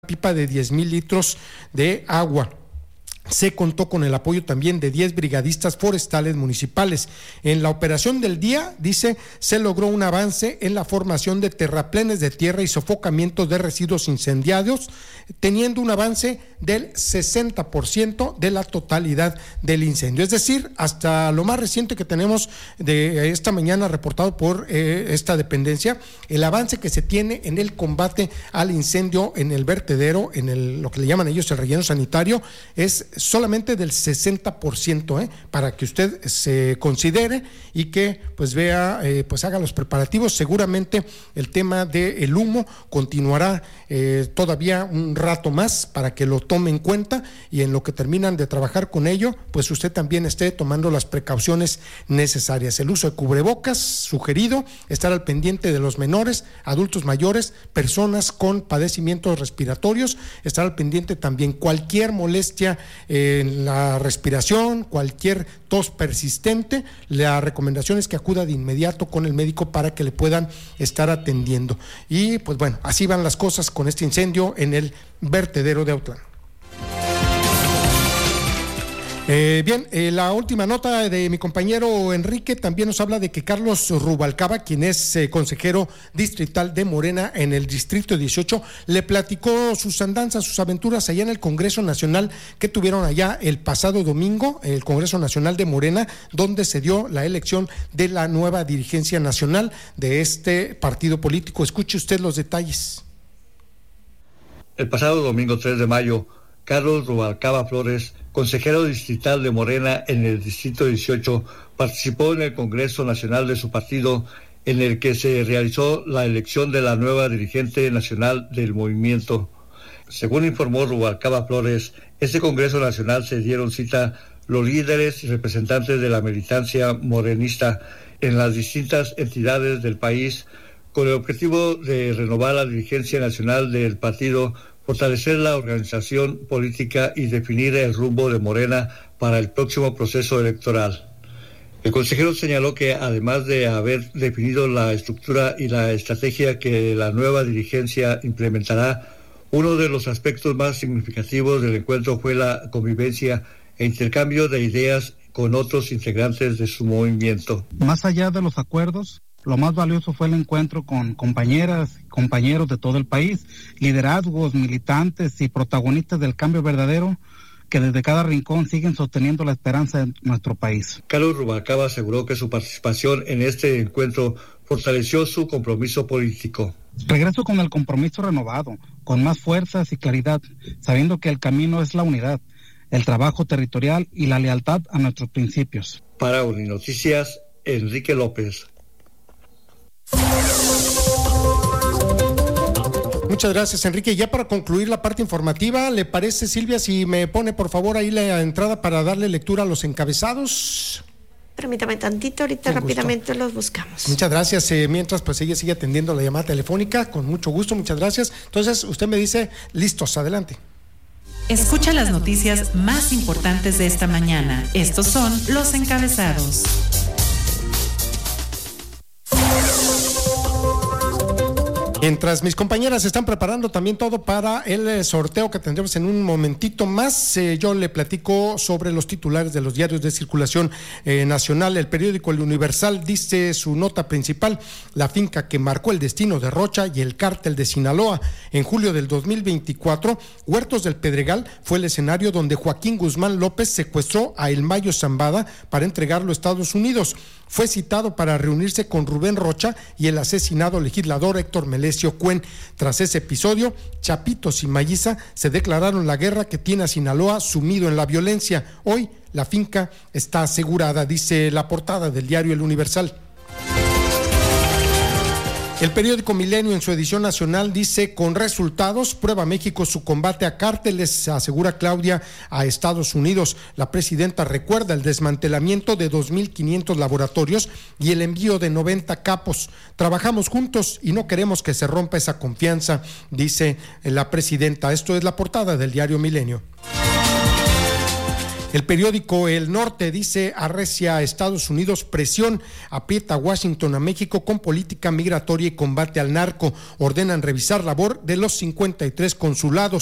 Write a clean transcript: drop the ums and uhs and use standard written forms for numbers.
pipa de 10,000 litros de agua. Se contó con el apoyo también de 10 brigadistas forestales municipales. En la operación del día, dice, se logró un avance en la formación de terraplenes de tierra y sofocamiento de residuos incendiados, teniendo un avance del 60% de la totalidad del incendio. Es decir, hasta lo más reciente que tenemos de esta mañana reportado por esta dependencia, el avance que se tiene en el combate al incendio en el vertedero, lo que le llaman ellos el relleno sanitario, es solamente del 60%, para que usted se considere y que pues vea, pues haga los preparativos. Seguramente el tema del humo continuará todavía un rato más para que lo tome en cuenta, y en lo que terminan de trabajar con ello, pues usted también esté tomando las precauciones necesarias. El uso de cubrebocas sugerido, estar al pendiente de los menores, adultos mayores, personas con padecimientos respiratorios, estar al pendiente también cualquier molestia en la respiración, cualquier tos persistente. La recomendación es que acuda de inmediato con el médico para que le puedan estar atendiendo. Y pues bueno, así van las cosas con este incendio en el vertedero de Autlán. La última nota de mi compañero Enrique también nos habla de que Carlos Rubalcaba, quien es consejero distrital de Morena en el distrito 18, le platicó sus andanzas, sus aventuras allá en el Congreso Nacional que tuvieron allá el pasado domingo, el Congreso Nacional de Morena, donde se dio la elección de la nueva dirigencia nacional de este partido político. Escuche usted los detalles. El pasado domingo 3 de mayo, Carlos Rubalcaba Flores, consejero distrital de Morena en el distrito 18, participó en el Congreso Nacional de su partido, en el que se realizó la elección de la nueva dirigente nacional del movimiento. Según informó Rubalcaba Flores, este Congreso Nacional se dieron cita los líderes y representantes de la militancia morenista en las distintas entidades del país, con el objetivo de renovar la dirigencia nacional del partido, fortalecer la organización política y definir el rumbo de Morena para el próximo proceso electoral. El consejero señaló que además de haber definido la estructura y la estrategia que la nueva dirigencia implementará, uno de los aspectos más significativos del encuentro fue la convivencia e intercambio de ideas con otros integrantes de su movimiento. Más allá de los acuerdos, lo más valioso fue el encuentro con compañeras y compañeros de todo el país, liderazgos, militantes y protagonistas del cambio verdadero que desde cada rincón siguen sosteniendo la esperanza de nuestro país. Carlos Rubalcaba aseguró que su participación en este encuentro fortaleció su compromiso político. Regreso con el compromiso renovado, con más fuerzas y claridad, sabiendo que el camino es la unidad, el trabajo territorial y la lealtad a nuestros principios. Para Uninoticias, Enrique López. Muchas gracias, Enrique. Ya para concluir la parte informativa, ¿le parece, Silvia, si me pone por favor ahí la entrada para darle lectura a los encabezados? Permítame tantito, ahorita rápidamente los buscamos. Muchas gracias. Mientras, pues ella sigue atendiendo la llamada telefónica, con mucho gusto, muchas gracias. Entonces, usted me dice, listos, adelante. Escucha las noticias más importantes de esta mañana. Estos son los encabezados. Mientras mis compañeras están preparando también todo para el sorteo que tendremos en un momentito más, yo le platico sobre los titulares de los diarios de circulación nacional. El periódico El Universal dice su nota principal: la finca que marcó el destino de Rocha y el cártel de Sinaloa. En julio del 2024, Huertos del Pedregal fue el escenario donde Joaquín Guzmán López secuestró a El Mayo Zambada para entregarlo a Estados Unidos. Fue citado para reunirse con Rubén Rocha y el asesinado legislador Héctor Melesio Cuen. Tras ese episodio, Chapitos y Mayiza se declararon la guerra que tiene a Sinaloa sumido en la violencia. Hoy la finca está asegurada, dice la portada del diario El Universal. El periódico Milenio en su edición nacional dice: con resultados, prueba México su combate a cárteles, asegura Claudia a Estados Unidos. La presidenta recuerda el desmantelamiento de 2,500 laboratorios y el envío de 90 capos. Trabajamos juntos y no queremos que se rompa esa confianza, dice la presidenta. Esto es la portada del diario Milenio. El periódico El Norte dice: arrecia a Estados Unidos presión, aprieta a Washington a México con política migratoria y combate al narco. Ordenan revisar labor de los 53 consulados.